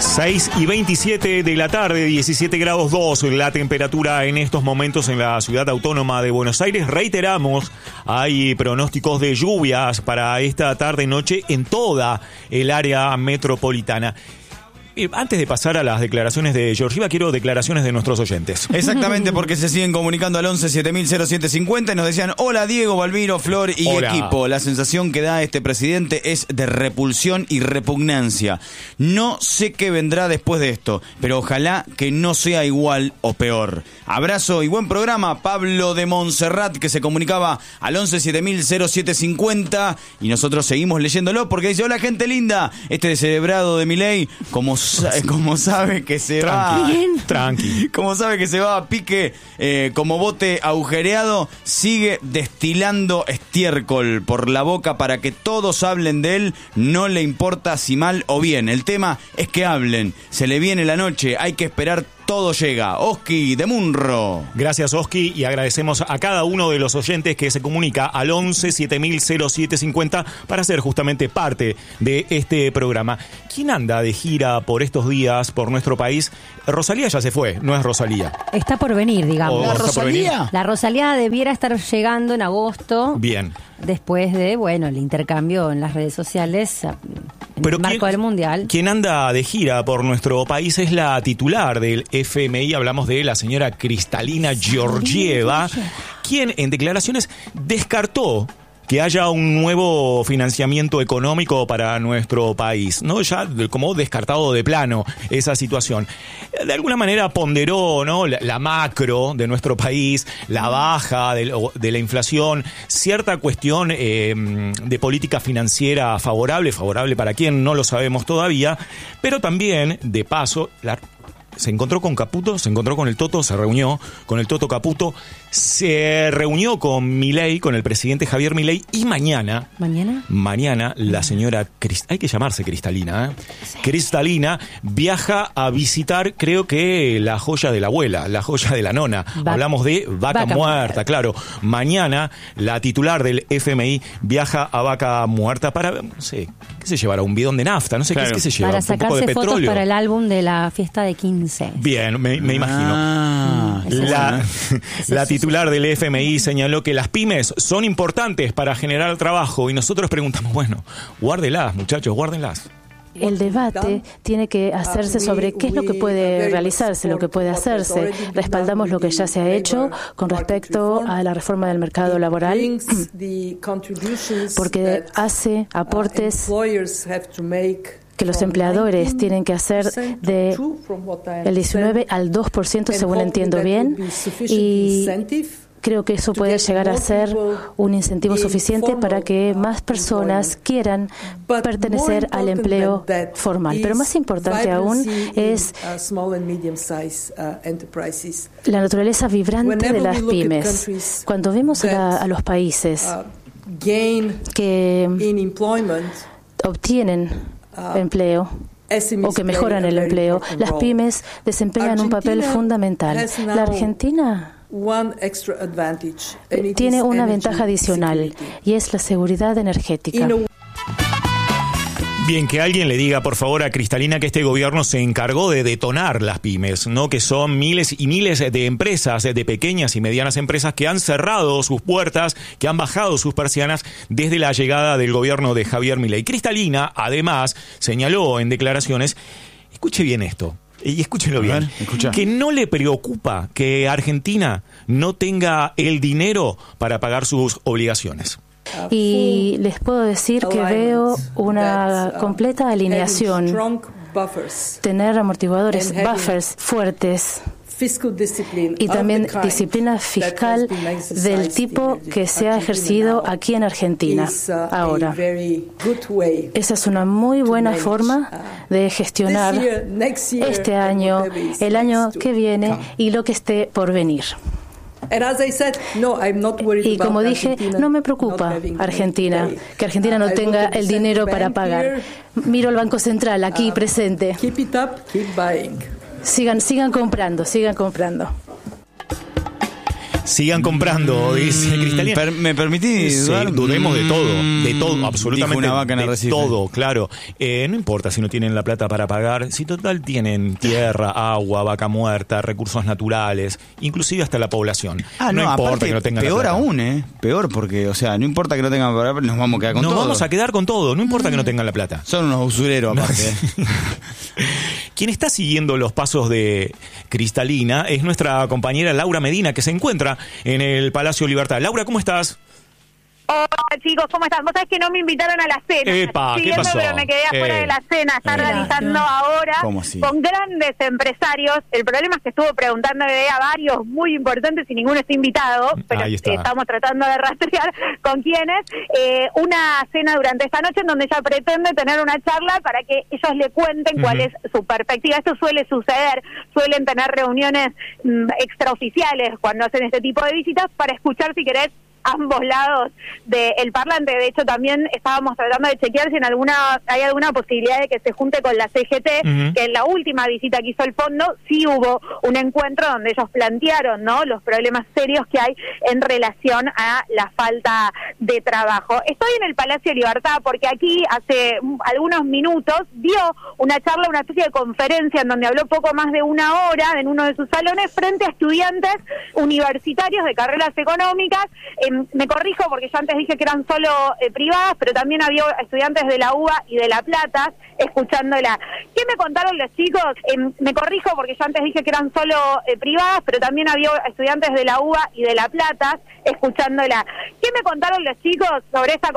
6:27 de la tarde, 17 grados 2 la temperatura en estos momentos en la ciudad autónoma de Buenos Aires. Reiteramos, hay pronósticos de lluvias para esta tarde-noche en toda el área metropolitana. Antes de pasar a las declaraciones de Georgieva, quiero declaraciones de nuestros oyentes. Exactamente, porque se siguen comunicando al 11 7000 0750 y nos decían: hola Diego, Balbiro, Flor y hola. Equipo. La sensación que da este presidente es de repulsión y repugnancia. No sé qué vendrá después de esto, pero ojalá que no sea igual o peor. Abrazo y buen programa. Pablo de Montserrat, que se comunicaba al 11 7000 0750 y nosotros seguimos leyéndolo porque dice: hola gente linda, este descerebrado de Milei, como sabe que se va, tranqui, como sabe que se va a pique como bote agujereado, sigue destilando estiércol por la boca para que todos hablen de él. No le importa si mal o bien, el tema es que hablen. Se le viene la noche, hay que esperar. Todo llega. Oski de Munro. Gracias, Oski, y agradecemos a cada uno de los oyentes que se comunica al 11 7000 0750 para ser justamente parte de este programa. ¿Quién anda de gira por estos días por nuestro país? Rosalía ya se fue, no es Rosalía. Está por venir, digamos. ¿La Rosalía? La Rosalía debiera estar llegando en agosto. Bien. Después de, el intercambio en las redes sociales en Pero el marco del Mundial. Quien anda de gira por nuestro país es la titular del FMI, hablamos de la señora Kristalina Georgieva, quien en declaraciones descartó que haya un nuevo financiamiento económico para nuestro país, ¿no? Ya como descartado de plano esa situación. De alguna manera ponderó, ¿no?, la macro de nuestro país, la baja de la inflación, cierta cuestión de política financiera favorable para quién no lo sabemos todavía, pero también, de paso, se encontró con Caputo, se encontró con el Toto, se reunió con el Toto Caputo, se reunió con Milei, con el presidente Javier Milei, y mañana la señora, hay que llamarse Kristalina, Sí. Kristalina viaja a visitar, creo que la joya de la abuela, la joya de la nona. Hablamos de Vaca Muerta, claro. Mañana la titular del FMI viaja a Vaca Muerta para, no sé, ¿qué se llevará? Un bidón de nafta, no sé, claro. qué se lleva, para un poco de sacarse petróleo. fotos para el álbum de la fiesta de 15. Bien, me imagino. La titular del FMI señaló que las pymes son importantes para generar trabajo y nosotros preguntamos, guárdelas, muchachos, guárdenlas. El debate tiene que hacerse sobre qué es lo que puede realizarse, lo que puede hacerse. Respaldamos lo que ya se ha hecho con respecto a la reforma del mercado laboral, porque hace aportes que los empleadores tienen que hacer de el 19 al 2%, según entiendo bien, y creo que eso puede llegar a ser un incentivo suficiente para que más personas quieran pertenecer al empleo formal. Pero más importante aún es la naturaleza vibrante de las pymes. Cuando vemos a los países que obtienen empleo o que mejoran el empleo, las pymes desempeñan un papel fundamental. La Argentina tiene una ventaja adicional y es la seguridad energética. Bien, que alguien le diga, por favor, a Kristalina que este gobierno se encargó de detonar las pymes, ¿no? Que son miles y miles de empresas, de pequeñas y medianas empresas que han cerrado sus puertas, que han bajado sus persianas desde la llegada del gobierno de Javier Milei. Kristalina, además, señaló en declaraciones, escuche bien esto, y escúchenlo bien, que no le preocupa que Argentina no tenga el dinero para pagar sus obligaciones. Y les puedo decir que veo una completa alineación, tener amortiguadores, buffers fuertes y también disciplina fiscal del tipo que se ha ejercido aquí en Argentina ahora. Esa es una muy buena forma de gestionar este año, el año que viene y lo que esté por venir. Y como dije, no me preocupa Argentina, que Argentina no tenga el dinero para pagar. Miro al Banco Central aquí presente. Sigan comprando. Sigan comprando, dice Cristalina. ¿Me permitís dudar? Sí, dudemos de todo, absolutamente una vaca en de Arrecife. todo, claro. No importa si no tienen la plata para pagar, si total tienen tierra, agua, vaca muerta, recursos naturales, inclusive hasta la población. No importa aparte, que no tengan peor la plata. aún, peor porque, o sea, no importa que no tengan para nos vamos a quedar con todo. Nos vamos a quedar con todo, no importa que no tengan la plata. Son unos usureros aparte. Quien está siguiendo los pasos de Cristalina es nuestra compañera Laura Medina, que se encuentra en el Palacio Libertad. Laura, ¿cómo estás? Hola chicos, ¿cómo están? Vos sabés que no me invitaron a la cena. Epa, ¿qué pasó? Pero me quedé afuera de la cena. Está realizando ahora con grandes empresarios. El problema es que estuvo preguntándole a varios muy importantes y ninguno está invitado, pero estamos tratando de rastrear con quiénes. Una cena durante esta noche en donde ella pretende tener una charla para que ellos le cuenten cuál es su perspectiva. Esto suele suceder, suelen tener reuniones extraoficiales cuando hacen este tipo de visitas para escuchar, si querés, ambos lados del parlante. De hecho, también estábamos tratando de chequear si hay alguna posibilidad de que se junte con la CGT, que en la última visita que hizo el fondo sí hubo un encuentro donde ellos plantearon, ¿no?, los problemas serios que hay en relación a la falta de trabajo. Estoy en el Palacio Libertad porque aquí hace algunos minutos dio una charla, una especie de conferencia en donde habló poco más de una hora en uno de sus salones frente a estudiantes universitarios de carreras económicas. Me corrijo porque yo antes dije que eran solo privadas, pero también había estudiantes de la UBA y de La Plata escuchándola. ¿Qué me contaron los chicos? Me corrijo porque yo antes dije que eran solo privadas, pero también había estudiantes de la UBA y de La Plata escuchándola. ¿Qué me contaron los chicos sobre esta